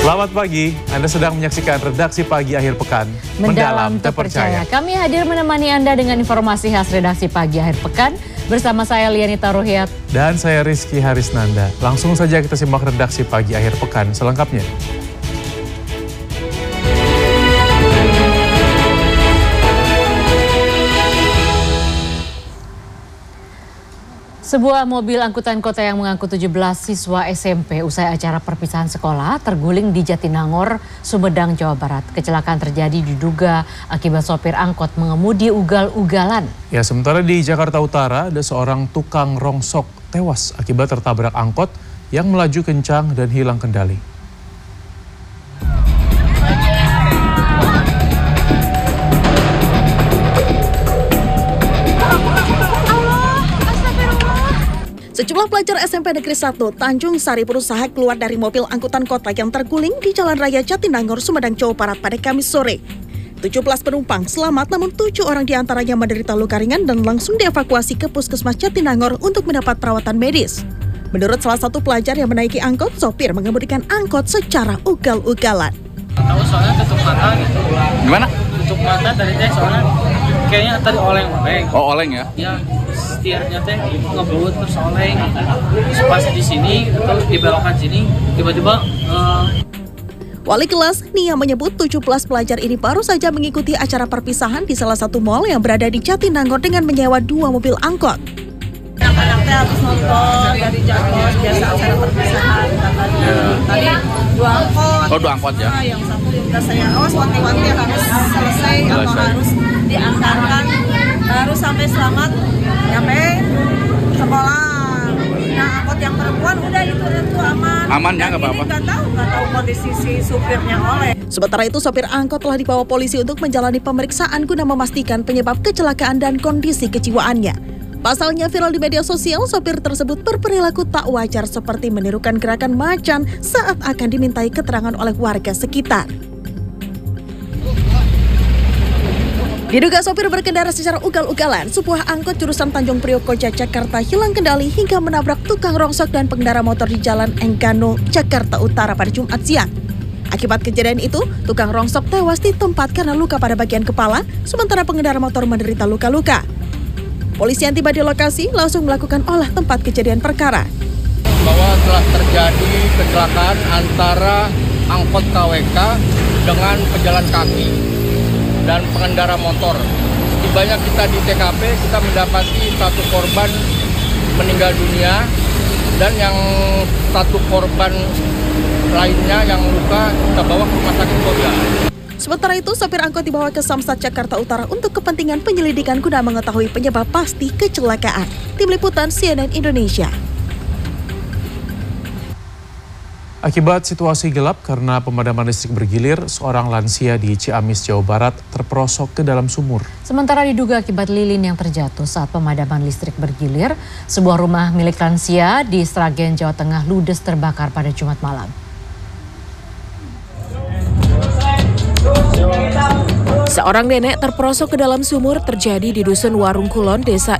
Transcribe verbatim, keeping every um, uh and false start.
Selamat pagi, Anda sedang menyaksikan Redaksi Pagi Akhir Pekan. Mendalam Terpercaya. Kami hadir menemani Anda dengan informasi khas Redaksi Pagi Akhir Pekan. Bersama saya Lianita Ruhyat. Dan saya Rizky Harisnanda. Langsung saja kita simak Redaksi Pagi Akhir Pekan selengkapnya. Sebuah mobil angkutan kota yang mengangkut tujuh belas siswa S M P usai acara perpisahan sekolah terguling di Jatinangor, Sumedang, Jawa Barat. Kecelakaan terjadi diduga akibat sopir angkot mengemudi ugal-ugalan. Ya, sementara di Jakarta Utara ada seorang tukang rongsok tewas akibat tertabrak angkot yang melaju kencang dan hilang kendali. Sejumlah pelajar S M P Negeri satu Tanjung Sari berusaha keluar dari mobil angkutan kota yang terguling di Jalan Raya Jatinangor, Sumedang, Jawa Barat pada Kamis sore. tujuh belas penumpang selamat, namun tujuh orang diantaranya menderita luka ringan dan langsung dievakuasi ke Puskesmas Jatinangor untuk mendapat perawatan medis. Menurut salah satu pelajar yang menaiki angkot, sopir mengemudikan angkot secara ugal-ugalan. Tahu soalnya tutup mata gitu. Gimana? Tutup mata dari teh soalnya kayaknya tadi oleng-oleng. Oh, oleng ya? Ya, setirnya teh ngebut terus oleng. Terus pas di sini atau di belokan sini tiba-tiba uh... Wali kelas Nia menyebut tujuh belas pelajar ini baru saja mengikuti acara perpisahan di salah satu mal yang berada di Jatinangor dengan menyewa dua mobil angkot. Anak-anak teh habis nonton dari Jakos biasa acara perpisahan katanya. Tadi dua angkot. Oh, dua angkot ya. Nah, yang satu udah saya awas wanti-wanti harus selesai atau harus diantarkan, harus sampai selamat sampai sekolah. Nah, angkot yang perempuan udah itu itu aman. Aman ya, nggak apa-apa. Nggak tahu nggak tahu kondisi si supirnya oleh. Sementara itu, sopir angkot telah dibawa polisi untuk menjalani pemeriksaan guna memastikan penyebab kecelakaan dan kondisi kejiwaannya. Pasalnya viral di media sosial, sopir tersebut berperilaku tak wajar seperti menirukan gerakan macan saat akan dimintai keterangan oleh warga sekitar. Diduga sopir berkendara secara ugal-ugalan, sebuah angkot jurusan Tanjung Priok Koja, Jakarta hilang kendali hingga menabrak tukang rongsok dan pengendara motor di Jalan Enggano, Jakarta Utara pada Jumat siang. Akibat kejadian itu, tukang rongsok tewas di tempat karena luka pada bagian kepala, sementara pengendara motor menderita luka-luka. Polisi yang tiba di lokasi langsung melakukan olah tempat kejadian perkara. Bahwa telah terjadi kecelakaan antara angkot K W K dengan pejalan kaki dan pengendara motor. Setibanya kita di T K P, kita mendapati satu korban meninggal dunia dan yang satu korban lainnya yang luka kita bawa ke rumah sakit Koja. Sementara itu, sopir angkot dibawa ke Samsat Jakarta Utara untuk kepentingan penyelidikan guna mengetahui penyebab pasti kecelakaan. Tim Liputan C N N Indonesia. Akibat situasi gelap karena pemadaman listrik bergilir, seorang lansia di Ciamis, Jawa Barat terperosok ke dalam sumur. Sementara diduga akibat lilin yang terjatuh saat pemadaman listrik bergilir, sebuah rumah milik lansia di Sragen, Jawa Tengah ludes terbakar pada Jumat malam. Seorang nenek terperosok ke dalam sumur terjadi di Dusun Warung Kulon, Desa